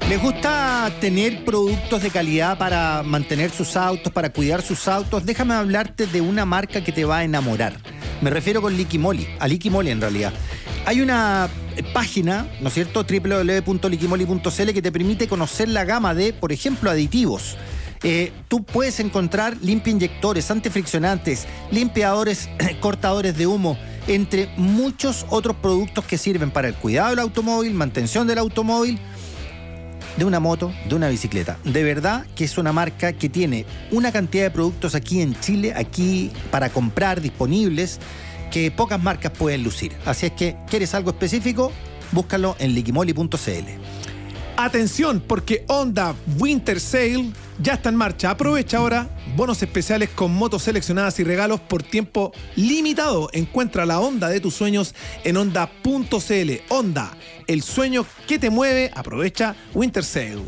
¿Les gusta tener productos de calidad para mantener sus autos, para cuidar sus autos? Déjame hablarte de una marca que te va a enamorar. Me refiero con Liquimoli, a Liquimoli en realidad. Hay una página, ¿no es cierto?, www.liquimoli.cl, que te permite conocer la gama de, por ejemplo, aditivos. Tú puedes encontrar limpiainyectores, antifriccionantes, limpiadores, cortadores de humo, entre muchos otros productos que sirven para el cuidado del automóvil, mantención del automóvil, de una moto, de una bicicleta. De verdad que es una marca que tiene una cantidad de productos aquí en Chile, aquí para comprar, disponibles, que pocas marcas pueden lucir. Así es que, ¿quieres algo específico? Búscalo en liquimoli.cl. Atención, porque Honda Winter Sale ya está en marcha. Aprovecha ahora bonos especiales con motos seleccionadas y regalos por tiempo limitado. Encuentra la Honda de tus sueños en honda.cl. Honda, el sueño que te mueve. Aprovecha Winter Sale.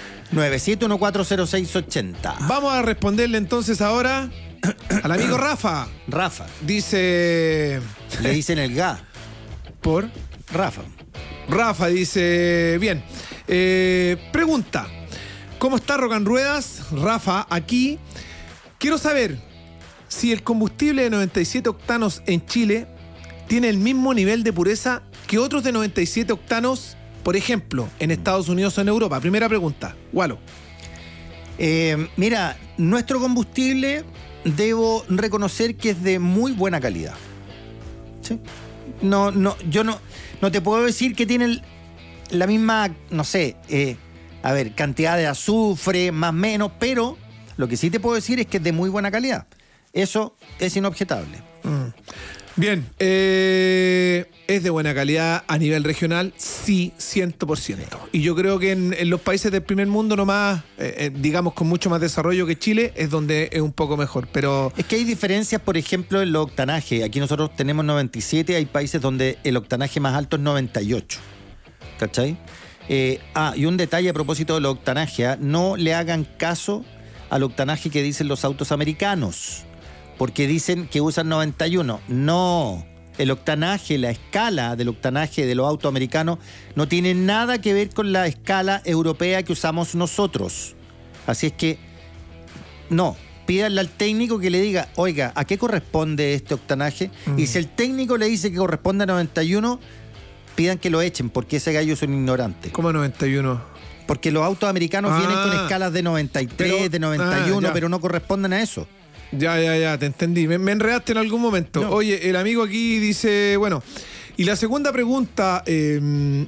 97140680. Vamos a responderle entonces ahora al amigo Rafa. Rafa. Dice... Le dicen el GA. ¿Por? Rafa. Rafa dice... Bien. Pregunta. ¿Cómo está Rock and Ruedas? Rafa, aquí. Quiero saber si el combustible de 97 octanos en Chile tiene el mismo nivel de pureza que otros de 97 octanos, por ejemplo, en Estados Unidos o en Europa. Primera pregunta. Walo. Mira, nuestro combustible debo reconocer que es de muy buena calidad. ¿Sí? Yo no te puedo decir que tiene la misma, no sé, cantidad de azufre, más o menos, pero lo que sí te puedo decir es que es de muy buena calidad. Eso es inobjetable. Bien, es de buena calidad a nivel regional, sí, 100%. Y yo creo que en los países del primer mundo nomás, digamos con mucho más desarrollo que Chile, es donde es un poco mejor. Pero es que hay diferencias, por ejemplo, en los octanajes. Aquí nosotros tenemos 97, hay países donde el octanaje más alto es 98. ¿Cachai? Y un detalle a propósito del octanaje, no le hagan caso al octanaje que dicen los autos americanos, porque dicen que usan 91. No, el octanaje, la escala del octanaje de los autos americanos no tiene nada que ver con la escala europea que usamos nosotros. Así es que, no, pídanle al técnico que le diga, oiga, ¿a qué corresponde este octanaje? Y si el técnico le dice que corresponde a 91, pidan que lo echen, porque ese gallo es un ignorante. ¿Cómo 91? Porque los autos americanos vienen con escalas de 93, de 91, pero no corresponden a eso. Ya, te entendí. Me enredaste en algún momento. No. Oye, el amigo aquí dice, bueno, y la segunda pregunta, el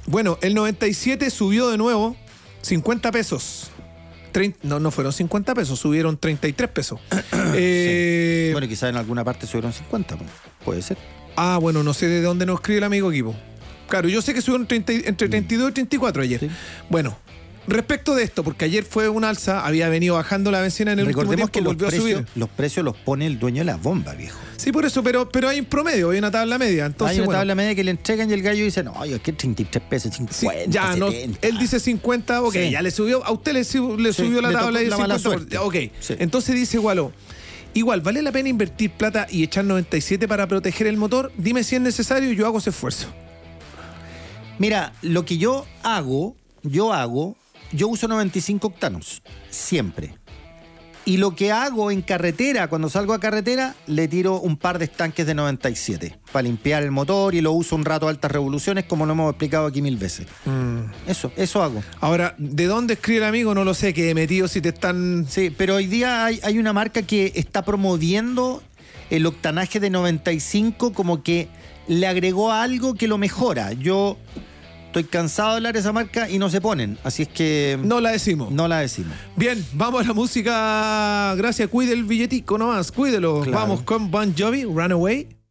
97 subió de nuevo 50 pesos. No fueron 50 pesos, subieron 33 pesos. Sí. Bueno, quizás en alguna parte subieron 50, puede ser. Bueno, no sé de dónde nos escribe el amigo Equipo. Claro, yo sé que subieron entre 32 y 34 ayer. Sí. Bueno, respecto de esto, porque ayer fue un alza, había venido bajando la bencina en el último tiempo, que volvió a subir. Los precios los pone el dueño de la bomba, viejo. Sí, por eso, pero hay un promedio, hay una tabla media. Entonces, hay una tabla media que le entregan y el gallo dice, no, es que 33 pesos, 50, sí, ya, 70. No, él dice 50, ok, sí. Ya le subió, a usted le subió la tabla y 50. Ok, sí. Entonces dice igual, ¿vale la pena invertir plata y echar 97 para proteger el motor? Dime si es necesario y yo hago ese esfuerzo. Mira, lo que yo uso 95 octanos, siempre. Y lo que hago en carretera, cuando salgo a carretera, le tiro un par de estanques de 97 para limpiar el motor y lo uso un rato a altas revoluciones, como lo hemos explicado aquí 1000 veces. Eso hago. Ahora, ¿de dónde escribe el amigo? No lo sé, que he metido si te están... Sí, pero hoy día hay una marca que está promoviendo el octanaje de 95 como que le agregó algo que lo mejora. Yo estoy cansado de hablar de esa marca y no se ponen, así es que... No la decimos. Bien, vamos a la música. Gracias, cuide el billetico nomás, cuídelo. Claro. Vamos con Bon Jovi, Runaway.